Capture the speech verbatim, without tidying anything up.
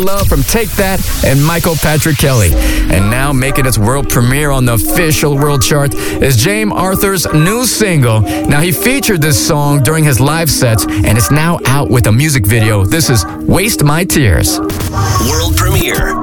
Love from Take That and Michael Patrick Kelly. And now making its world premiere on the official world chart is James Arthur's new single. Now he featured this song during his live sets and it's now out with a music video. This is Waste My Tears. World premiere.